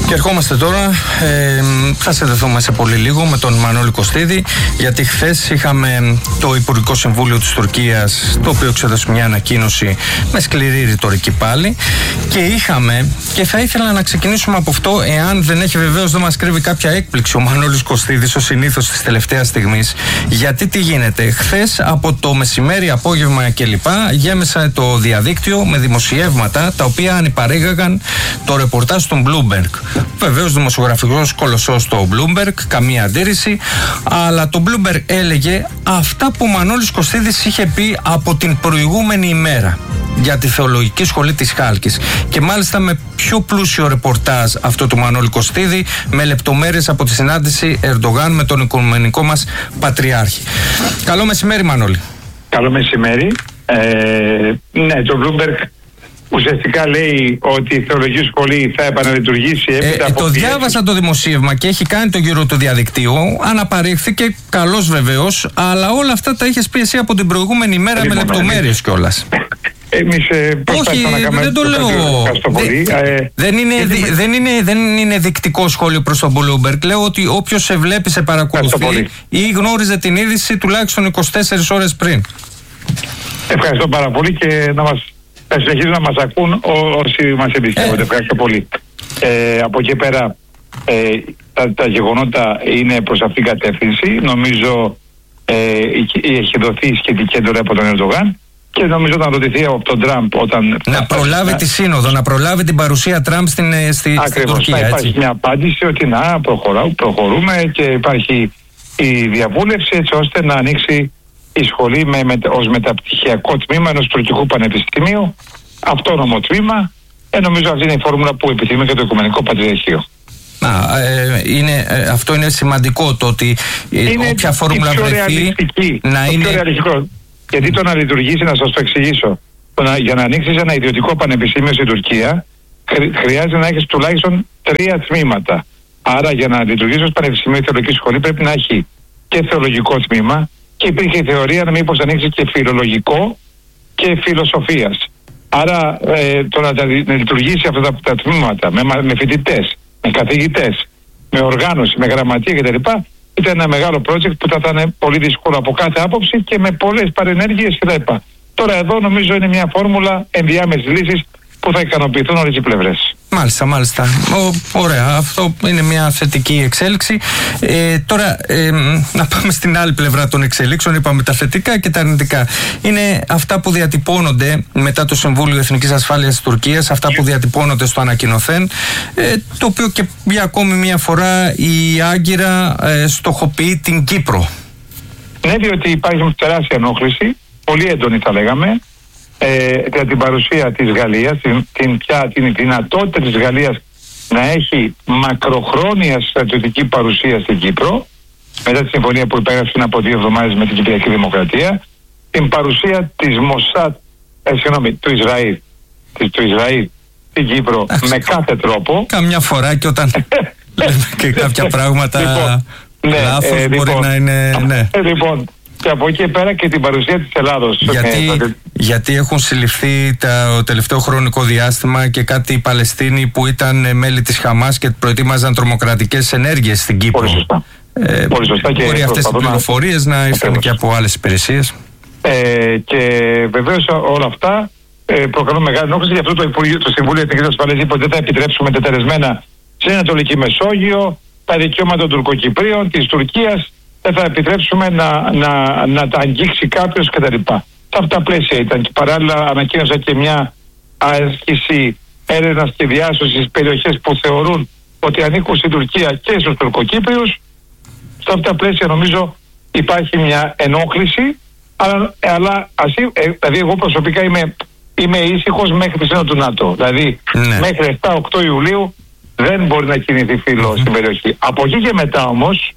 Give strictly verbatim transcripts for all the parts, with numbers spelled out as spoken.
Και ερχόμαστε τώρα, ε, θα συνδεθούμε σε πολύ λίγο με τον Μανώλη Κωστίδη, γιατί χθες είχαμε το Υπουργικό Συμβούλιο της Τουρκίας, το οποίο εξέδωσε μια ανακοίνωση με σκληρή ρητορική πάλι, και είχαμε, και θα ήθελα να ξεκινήσουμε από αυτό, εάν δεν έχει βεβαίως, δεν μας κρύβει κάποια έκπληξη ο Μανώλης Κωστίδης, ο συνήθως της τελευταίας στιγμής, γιατί τι γίνεται. Χθες από το μεσημέρι, απόγευμα κλπ. Γέμισε το διαδίκτυο με δημοσιεύματα τα οποία ανυπαρήγαγαν το ρεπορτάζ του Bloomberg. Βεβαίως δημοσιογραφικός κολοσσός στο Bloomberg, καμία αντίρρηση, αλλά το Bloomberg έλεγε αυτά που ο Μανώλης Κωστίδης είχε πει από την προηγούμενη ημέρα για τη Θεολογική Σχολή της Χάλκης, και μάλιστα με πιο πλούσιο ρεπορτάζ αυτό του Μανώλη Κωστίδη, με λεπτομέρειες από τη συνάντηση Ερντογάν με τον οικουμενικό μας Πατριάρχη. Καλό μεσημέρι, Μανώλη. Καλό μεσημέρι. Ε, ναι, το Bloomberg ουσιαστικά λέει ότι η Θεολογική Σχολή θα επαναλειτουργήσει έπειτα ε, από... Το διάβασα το δημοσίευμα και έχει κάνει το γύρο του διαδικτύου. Αναπαρήχθηκε, καλώς βεβαίως, αλλά όλα αυτά τα είχες πει εσύ από την προηγούμενη ημέρα με λεπτομέρειες κιόλας. Εμείς προσπαθούμε να κάνουμε... δεν το λέω. Δεν, ε, δεν, είναι, ε, δι, δεν, είναι, δεν είναι δεικτικό σχόλιο προς τον Bloomberg. Λέω ότι όποιος σε βλέπει, σε παρακολουθεί ή γνώριζε την είδηση τουλάχιστον είκοσι τέσσερις ώρες πριν. Ευχαριστώ πάρα πολύ και να μας... θα συνεχίζουν να μας ακούν όσοι μας εμπιστεύονται. Ε. Ευχαριστώ πολύ. Ε, από εκεί πέρα ε, τα, τα γεγονότα είναι προς αυτήν την κατεύθυνση. Νομίζω ε, έχει δοθεί σχετική έντολη από τον Ερντογάν και νομίζω να ρωτηθεί από τον Τραμπ όταν... Να προλάβει να... τη σύνοδο, να προλάβει την παρουσία Τραμπ στην, στη, στην Τουρκία. Θα υπάρχει μια απάντηση ότι να προχωρούμε και υπάρχει η διαβούλευση έτσι ώστε να ανοίξει η σχολή με, με, ως μεταπτυχιακό τμήμα ενός τουρκικού πανεπιστημίου, αυτόνομο τμήμα. Ε, νομίζω αυτή είναι η φόρμουλα που επιθυμεί και το Οικουμενικό Πατριαρχείο. Α, ε, είναι, ε, αυτό είναι σημαντικό, το ότι ε, είναι όποια φόρμουλα βρεθεί να το είναι... πιο ρεαλιστικό. Γιατί το να λειτουργήσει, να σας το εξηγήσω, το να, για να ανοίξεις ένα ιδιωτικό πανεπιστήμιο στην Τουρκία χρει, χρειάζεται να έχεις τουλάχιστον τρία τμήματα. Άρα για να λειτουργήσει ως πανεπιστήμιο η θεολογική σχολή πρέπει να έχει και θεολογικό τμήμα, και υπήρχε η θεωρία να μήπως ανοίξει και φιλολογικό και φιλοσοφίας. Άρα ε, το να, να λειτουργήσει αυτά τα, τα τμήματα με, με φοιτητές, με καθηγητές, με οργάνωση, με γραμματεία κτλ. Ήταν ένα μεγάλο project που θα ήταν πολύ δύσκολο από κάθε άποψη και με πολλές παρενέργειες κτλ. Τώρα εδώ νομίζω είναι μια φόρμουλα ενδιάμεσης λύσης που θα ικανοποιηθούν όλες οι πλευρές. Μάλιστα, μάλιστα. Ο, ωραία, αυτό είναι μια θετική εξέλιξη. Ε, τώρα, ε, να πάμε στην άλλη πλευρά των εξελίξεων. Είπαμε τα θετικά και τα αρνητικά. Είναι αυτά που διατυπώνονται μετά το Συμβούλιο Εθνικής Ασφάλειας της Τουρκίας, αυτά που διατυπώνονται στο ανακοινωθέν, ε, το οποίο και για ακόμη μια φορά η Άγκυρα ε, στοχοποιεί την Κύπρο. Ναι, διότι υπάρχει τεράστια ενόχληση, πολύ έντονη θα λέγαμε, Ε, για την παρουσία της Γαλλίας, την, την, πια, την δυνατότητα της Γαλλίας να έχει μακροχρόνια στρατιωτική παρουσία στην Κύπρο, μετά τη συμφωνία που υπέγραψε πριν από δύο εβδομάδες με την Κυπριακή Δημοκρατία, την παρουσία της Μοσάτ, ε, συγγνώμη, του Ισραήλ, της, του Ισραήλ στην Κύπρο με κάθε τρόπο. Καμιά φορά και όταν λέμε και κάποια πράγματα λοιπόν, λάθος ναι, ε, μπορεί λοιπόν, να είναι... Ναι. Ε, λοιπόν, και από εκεί πέρα και την παρουσία της Ελλάδος. Γιατί, με... γιατί έχουν συλληφθεί το τελευταίο χρονικό διάστημα και κάτι οι Παλαιστίνοι που ήταν μέλη της Χαμάς και προετοίμαζαν τρομοκρατικές ενέργειες στην Κύπρο. Πολύ σωστά. Ε, Πολύ σωστά και μπορεί αυτές οι πληροφορίες να ήρθαν και από άλλες υπηρεσίες. Ε, και βεβαίως όλα αυτά ε, προκαλούν μεγάλη ενόχληση. Γι' αυτό το, το Συμβούλιο Εθνικής Ασφαλείας είπε ότι δεν θα επιτρέψουμε τεταρεσμένα στην Ανατολική Μεσόγειο τα δικαιώματα των Τουρκοκυπρίων, της Τουρκίας. Δεν θα επιτρέψουμε να, να, να τα αγγίξει κάποιος κτλ. Σε αυτά τα πλαίσια ήταν και παράλληλα ανακοίνωσα και μια άσκηση έρευνας και διάσωσης στις περιοχές που θεωρούν ότι ανήκουν στην Τουρκία και στους Τουρκοκύπριους. Σε αυτά τα πλαίσια νομίζω υπάρχει μια ενόχληση, αλλά, αλλά ας, ε, δηλαδή εγώ προσωπικά είμαι, είμαι ήσυχος μέχρι τη σύνοδο του ΝΑΤΟ. Δηλαδή ναι. μέχρι επτά οκτώ Ιουλίου δεν μπορεί να κινηθεί φύλλο mm-hmm. στην περιοχή. Από εκεί και μετά όμως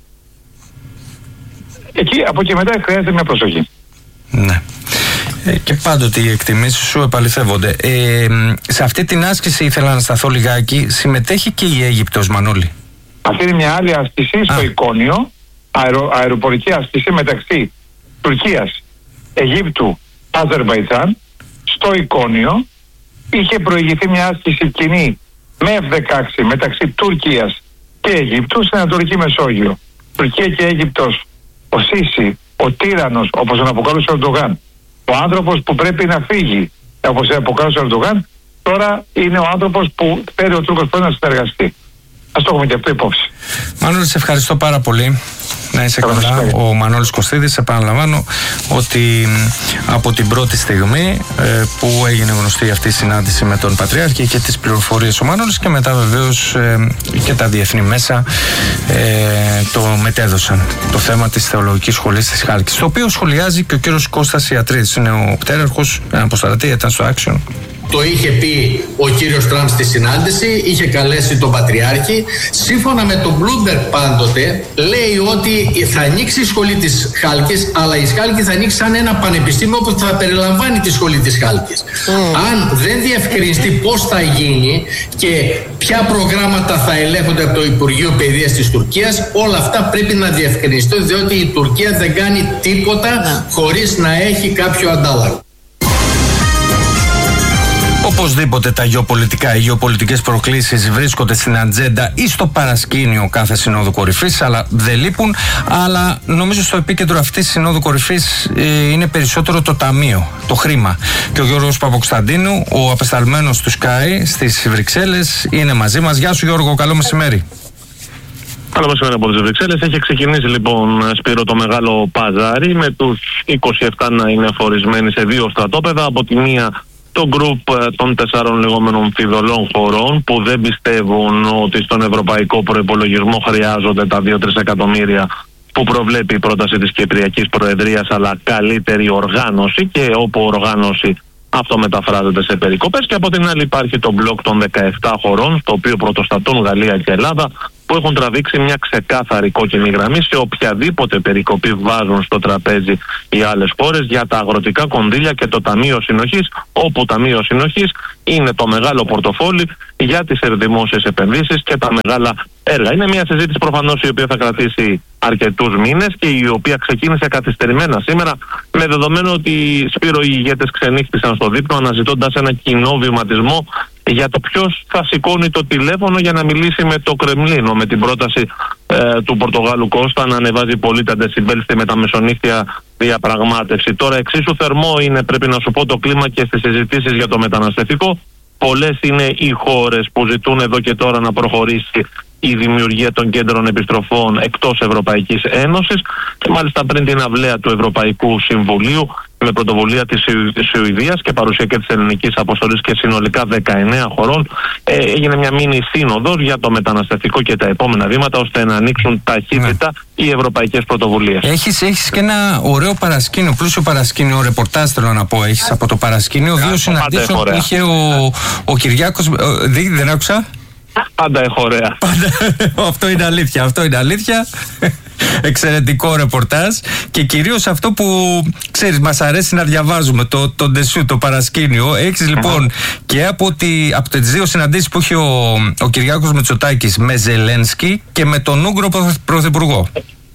Εκεί, από εκεί μετά χρειάζεται μια προσοχή. Ναι. Ε, και πάντοτε οι εκτιμήσεις σου επαληθεύονται. Ε, σε αυτή την άσκηση ήθελα να σταθώ λιγάκι. Συμμετέχει και η Αίγυπτος, Μανώλη. Αυτή είναι μια άλλη άσκηση στο Α. Εικόνιο, αερο, αεροπορική άσκηση μεταξύ Τουρκίας, Αιγύπτου, Αζερβαϊτζάν, στο Εικόνιο. Είχε προηγηθεί μια άσκηση κοινή με εφ δεκαέξι μεταξύ Τουρκίας και Αιγύπτου στην Ανατολική Μεσόγειο. Τουρκία και Αίγυπτος, ο Σίση, ο τύραννος, όπως τον αποκάλεσε ο Ερντογάν, ο άνθρωπος που πρέπει να φύγει, όπως τον αποκάλεσε ο Ερντογάν, τώρα είναι ο άνθρωπος που θέλει ο Τούρκος πρώτα να συνεργαστεί. Ας το έχουμε και αυτό υπόψη. Μανώλη, σε ευχαριστώ πάρα πολύ. Να είσαι καλά. Ο Μανώλης Κωστίδης, επαναλαμβάνω ότι από την πρώτη στιγμή ε, που έγινε γνωστή αυτή η συνάντηση με τον Πατριάρχη και τις πληροφορίες ο Μανώλης, και μετά βεβαίως ε, και τα διεθνή μέσα ε, το μετέδωσαν το θέμα της Θεολογικής Σχολής της Χάλκης, το οποίο σχολιάζει και ο κύριος Κώστας Ιατρίδης, είναι ο πτέραρχος, αποσταρατή, ήταν στο Action. Το είχε πει ο κύριος Τραμπ στη συνάντηση, είχε καλέσει τον Πατριάρχη. Σύμφωνα με τον Bloomberg πάντοτε, λέει ότι θα ανοίξει η σχολή της Χάλκης, αλλά η Χάλκη θα ανοίξει σαν ένα πανεπιστήμιο που θα περιλαμβάνει τη σχολή της Χάλκης. Mm. Αν δεν διευκρινιστεί πώς θα γίνει και ποια προγράμματα θα ελέγχονται από το Υπουργείο Παιδείας της Τουρκίας, όλα αυτά πρέπει να διευκρινιστούν, διότι η Τουρκία δεν κάνει τίποτα mm. χωρίς να έχει κάποιο αντάλλαγο. Οπωσδήποτε τα γεωπολιτικά, οι γεωπολιτικές προκλήσεις βρίσκονται στην ατζέντα ή στο παρασκήνιο κάθε Συνόδου Κορυφής, αλλά δεν λείπουν. Αλλά νομίζω στο επίκεντρο αυτής της Συνόδου Κορυφής ε, είναι περισσότερο το ταμείο, το χρήμα. Και ο Γιώργος Παπακοσταντίνου, ο απεσταλμένος του Sky στις Βρυξέλλες, είναι μαζί μας. Γεια σου Γιώργο, καλό μεσημέρι. Καλό μεσημέρι από τις Βρυξέλλες. Έχει ξεκινήσει λοιπόν, Σπύρο, το μεγάλο παζάρι, με τους είκοσι επτά να είναι φορισμένοι σε δύο στρατόπεδα. Από τη μία το γκρουπ των τεσσάρων λεγόμενων φιδωλών χωρών που δεν πιστεύουν ότι στον ευρωπαϊκό προϋπολογισμό χρειάζονται τα δύο με τρία εκατομμύρια που προβλέπει η πρόταση της Κυπριακής Προεδρίας, αλλά καλύτερη οργάνωση, και όπου οργάνωση αυτό μεταφράζεται σε περικοπές. Και από την άλλη υπάρχει το μπλοκ των δεκαεπτά χωρών, στο οποίο πρωτοστατούν Γαλλία και Ελλάδα, που έχουν τραβήξει μια ξεκάθαρη κόκκινη γραμμή σε οποιαδήποτε περικοπή βάζουν στο τραπέζι οι άλλες χώρες για τα αγροτικά κονδύλια και το Ταμείο Συνοχής, όπου Ταμείο Συνοχής είναι το μεγάλο πορτοφόλι για τις δημόσιες επενδύσεις και τα μεγάλα έργα. Είναι μια συζήτηση προφανώς η οποία θα κρατήσει αρκετούς μήνες και η οποία ξεκίνησε καθυστερημένα σήμερα, με δεδομένο ότι, Σπύρο, οι ηγέτες ξενύχτησαν στο δείπνο αναζητώντας ένα κοινό βηματισμό για το ποιος θα σηκώνει το τηλέφωνο για να μιλήσει με το Κρεμλίνο, με την πρόταση ε, του Πορτογάλου Κώστα να ανεβάζει πολύ τα δεσιμπέλ στη μεταμεσονύχτια διαπραγμάτευση. Τώρα εξίσου θερμό είναι, πρέπει να σου πω, το κλίμα και στις συζητήσεις για το μεταναστευτικό. Πολλές είναι οι χώρες που ζητούν εδώ και τώρα να προχωρήσει η δημιουργία των κέντρων επιστροφών εκτός Ευρωπαϊκής Ένωσης, και μάλιστα πριν την αυλαία του Ευρωπαϊκού Συμβουλίου, με πρωτοβουλία της Σουηδίας και παρουσία και της ελληνικής αποστολής και συνολικά δεκαεννέα χωρών, ε, έγινε μια μίνι σύνοδος για το μεταναστευτικό και τα επόμενα βήματα, ώστε να ανοίξουν ταχύτητα ναι. οι ευρωπαϊκές πρωτοβουλίες. Έχεις, έχεις και ένα ωραίο παρασκήνιο, πλούσιο παρασκήνιο, ρεπορτάζ θέλω να πω. Έχεις από το παρασκήνιο δύο συναντήσεων που είχε ο, ο Κυριάκος. Δεν, δεν άκουσα. Πάντα έχω ωραία. Αυτό είναι αλήθεια, αυτό είναι αλήθεια. Εξαιρετικό ρεπορτάζ, και κυρίως αυτό που ξέρεις μας αρέσει να διαβάζουμε, το, το ντεσού, το παρασκήνιο. Έχεις λοιπόν και από, τη, από τις δύο συναντήσεις που είχε ο, ο Κυριάκος Μητσοτάκης με Ζελένσκι και με τον Ούγγρο Πρωθυπουργό.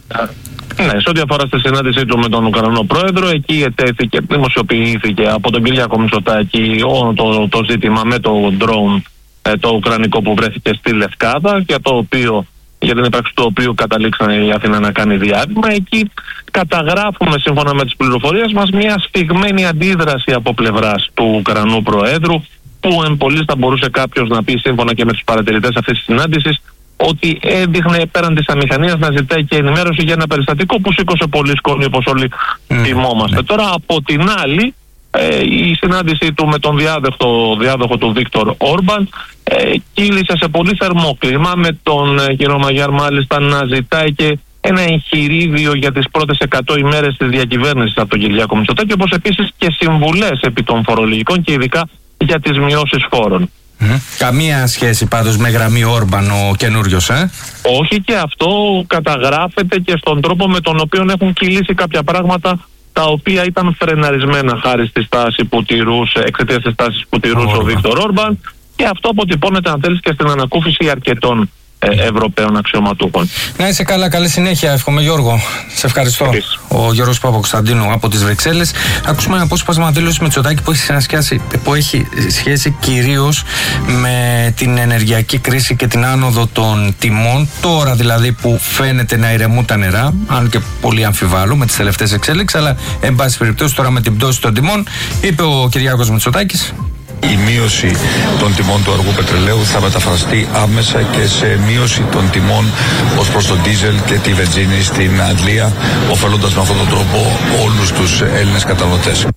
Ναι, σε ό,τι αφορά στη συνάντησή του με τον Ουκρανό Πρόεδρο, εκεί ετέθηκε, δημοσιοποιήθηκε από τον Κυριάκο Μητσοτάκη το, το, το ζήτημα με το drone, το ουκρανικό που βρέθηκε στη Λευκάδα, για το οποίο, για την ύπαρξη του οποίου καταλήξανε η Αθήνα να κάνει διάβημα. Εκεί καταγράφουμε, σύμφωνα με τις πληροφορίες μας, μια σφιγμένη αντίδραση από πλευράς του Ουκρανού Προέδρου, που εν πολλής θα μπορούσε κάποιος να πει, σύμφωνα και με τους παρατηρητές αυτής της συνάντησης, ότι έδειχνε πέραν της αμηχανίας να ζητάει και ενημέρωση για ένα περιστατικό που σήκωσε πολύ σκόνη, όπως όλοι mm. θυμόμαστε. Mm. Τώρα, από την άλλη, Ε, η συνάντησή του με τον διάδοχο, διάδοχο του Βίκτορ Όρμπαν ε, κύλησε σε πολύ θερμό κλίμα, με τον ε, κύριο Μαγιάρ μάλιστα να ζητάει και ένα εγχειρίδιο για τις πρώτες εκατό ημέρες της διακυβέρνησης από τον Κυριάκο Μητσοτάκη, όπως επίσης και συμβουλές επί των φορολογικών και ειδικά για τις μειώσεις φόρων. Mm. Καμία σχέση πάντως με γραμμή Όρμπαν ο καινούριος, ε? Όχι, και αυτό καταγράφεται και στον τρόπο με τον οποίο έχουν κυλήσει κάποια πράγματα, τα οποία ήταν φρεναρισμένα χάρη στη στάση που τηρούσε, εξαιτίας της στάσης που τηρούσε ο Βίκτορ Όρμπαν, και αυτό αποτυπώνεται, αν θέλεις, και στην ανακούφιση αρκετών ε, Ευρωπαίων αξιωματούχων. Να είσαι καλά, καλή συνέχεια. Εύχομαι, Γιώργο. Σε ευχαριστώ. Επίσης. Ο Γιώργος Παπακοσταντίνου από τις Βρυξέλλες. Ακούσαμε ένα απόσπασμα δήλωση Μητσοτάκη που έχει, που έχει σχέση κυρίως με την ενεργειακή κρίση και την άνοδο των τιμών. Τώρα δηλαδή που φαίνεται να ηρεμούν τα νερά, αν και πολύ αμφιβάλλω με τις τελευταίες εξέλιξεις, αλλά εν πάση περιπτώσει τώρα με την πτώση των τιμών, είπε ο Κυριάκος Μητσοτάκης. Η μείωση των τιμών του αργού πετρελαίου θα μεταφραστεί άμεσα και σε μείωση των τιμών ως προς τον ντίζελ και τη βενζίνη στην Αγγλία, ωφελώντας με αυτόν τον τρόπο όλους τους Έλληνες καταναλωτές.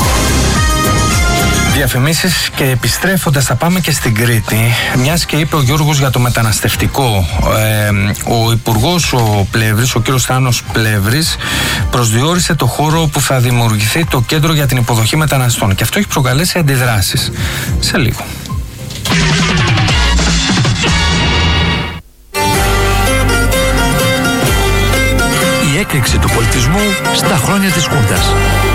Διαφημίσεις και επιστρέφοντας θα πάμε και στην Κρήτη, μιας και είπε ο Γιώργος για το μεταναστευτικό. Ε, ο Υπουργός ο Πλεύρης, ο κύριος Θάνος Πλεύρης, προσδιορίσε το χώρο που θα δημιουργηθεί το κέντρο για την υποδοχή μεταναστών και αυτό έχει προκαλέσει αντιδράσεις. Σε λίγο. Η έκρηξη του πολιτισμού στα χρόνια της Χούντας.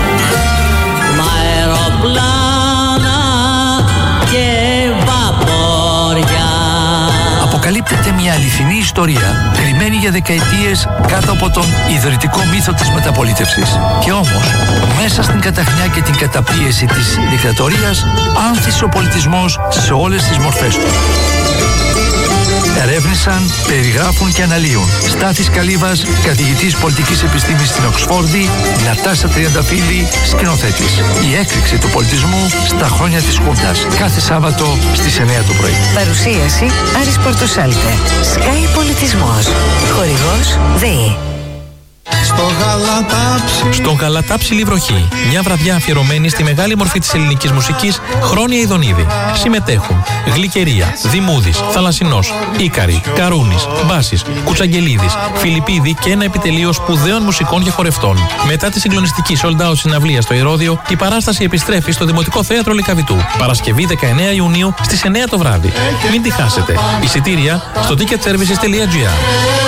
Αποκαλύπτεται μια αληθινή ιστορία κρυμμένη για δεκαετίες κάτω από τον ιδρυτικό μύθο της μεταπολίτευσης. Και όμως, μέσα στην καταχνιά και την καταπίεση της δικτατορίας, άνθησε ο πολιτισμός σε όλες τις μορφές του. Ερεύνησαν, περιγράφουν και αναλύουν Στάθης Καλύβας, καθηγητής πολιτικής επιστήμης στην Οξφόρδη, Νατάσα Τριανταφύλλη, σκηνοθέτης. Η έκρηξη του πολιτισμού στα χρόνια της Χούντας. Κάθε Σάββατο στις εννιά το πρωί. Παρουσίαση Άρης Πορτοσάλτε. Sky Πολιτισμός. Χορηγός ΔΕΗ. Στον Γαλατάψιλη Βροχή, μια βραδιά αφιερωμένη στη μεγάλη μορφή της ελληνικής μουσικής, Χρόνια Ιδονίδη. Συμμετέχουν Γλυκερία, Δημούδης, Θαλασσινός, Ίκαρη, Καρούνης, Μπάσης, Κουτσαγγελίδης, Φιλιππίδη και ένα επιτελείο σπουδαίων μουσικών και χορευτών. Μετά τη συγκλονιστική sold out συναυλία στο Ηρώδειο, η παράσταση επιστρέφει στο Δημοτικό Θέατρο Λυκαβητού. Παρασκευή δεκαεννέα Ιουνίου στις εννιά το βράδυ. Μην τη χάσετε. Εισιτήρια στο ticket services τελεία gr.